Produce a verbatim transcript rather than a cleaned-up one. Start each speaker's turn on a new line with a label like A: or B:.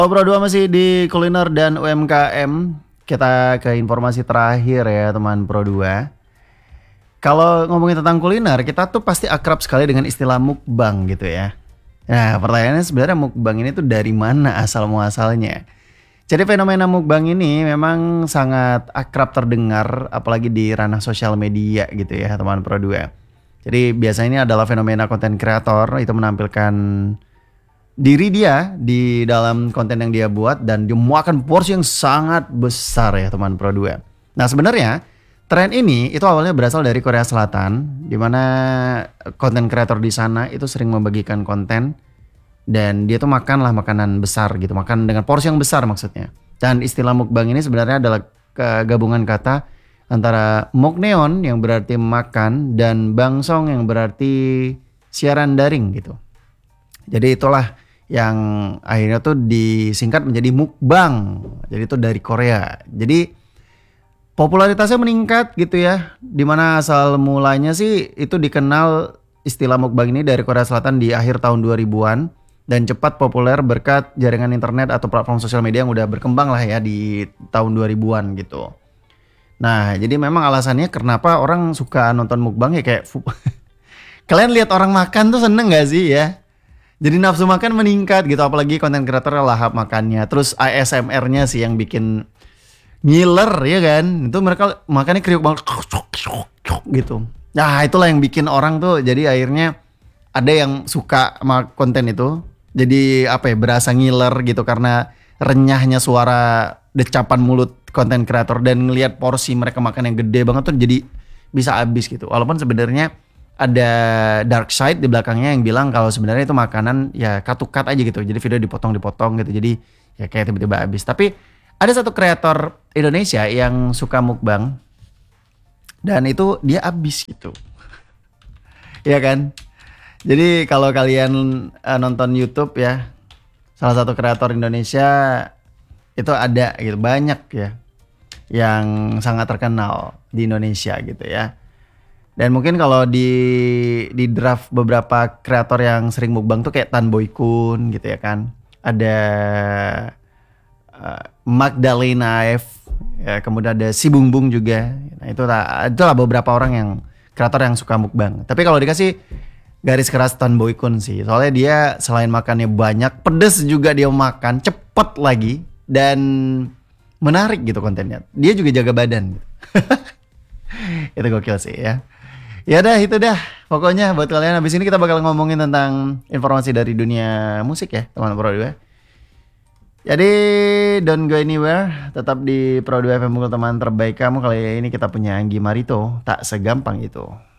A: Oh, Bro dua masih di kuliner dan U M K M. Kita ke informasi terakhir ya, teman Pro dua. Kalau ngomongin tentang kuliner, kita tuh pasti akrab sekali dengan istilah mukbang gitu ya. Nah, pertanyaannya sebenarnya mukbang ini tuh dari mana asal muasalnya? Jadi fenomena mukbang ini memang sangat akrab terdengar apalagi di ranah sosial media gitu ya, teman Pro dua. Jadi biasanya ini adalah fenomena konten kreator itu menampilkan diri dia di dalam konten yang dia buat dan dia memakan porsi yang sangat besar ya teman Pro dua. Nah sebenarnya tren ini itu awalnya berasal dari Korea Selatan di mana konten kreator di sana itu sering membagikan konten dan dia tuh makan lah makanan besar gitu, makan dengan porsi yang besar maksudnya. Dan istilah mukbang ini sebenarnya adalah gabungan kata antara mukneon yang berarti makan dan bangsong yang berarti siaran daring gitu. Jadi itulah yang akhirnya tuh disingkat menjadi mukbang. Jadi itu dari Korea. Jadi popularitasnya meningkat gitu ya. Dimana asal mulanya sih itu dikenal istilah mukbang ini dari Korea Selatan di akhir tahun dua ribuan. Dan cepat populer berkat jaringan internet atau platform sosial media yang udah berkembang lah ya di tahun dua ribuan gitu. Nah jadi memang alasannya kenapa orang suka nonton mukbang ya kayak kalian lihat orang makan tuh seneng gak sih ya? Jadi nafsu makan meningkat gitu, apalagi konten kreator lahap makannya. Terus A S M R-nya sih yang bikin ngiler ya kan. Itu mereka makannya kriuk banget gitu. Nah itulah yang bikin orang tuh jadi akhirnya ada yang suka sama konten itu. Jadi apa ya, berasa ngiler gitu karena renyahnya suara decapan mulut konten kreator dan ngelihat porsi mereka makan yang gede banget tuh jadi bisa habis gitu. Walaupun sebenarnya ada dark side di belakangnya yang bilang kalau sebenarnya itu makanan ya cut to cut aja gitu. Jadi video dipotong-dipotong gitu. Jadi ya kayak tiba-tiba habis. Tapi ada satu kreator Indonesia yang suka mukbang dan itu dia habis gitu. Iya kan? Jadi kalau kalian uh, nonton YouTube ya, salah satu kreator Indonesia itu ada gitu, banyak ya yang sangat terkenal di Indonesia gitu ya. Dan mungkin kalau di di draft beberapa kreator yang sering mukbang tuh kayak Tan Boy Kun gitu ya kan. Ada uh, Magdalena F, ya, kemudian ada Si Bung Bung juga. Nah, itu itulah beberapa orang yang kreator yang suka mukbang. Tapi kalau dikasih garis keras Tan Boy Kun sih. Soalnya dia selain makannya banyak, pedes juga dia makan, cepet lagi dan menarik gitu kontennya. Dia juga jaga badan. Itu gokil sih ya. Ya dah itu dah. Pokoknya buat kalian habis ini kita bakal ngomongin tentang informasi dari dunia musik ya, teman Pro dua. Jadi don't go anywhere, tetap di Pro dua F M, teman terbaik kamu. Kali ini kita punya Anggi Marito, tak segampang itu.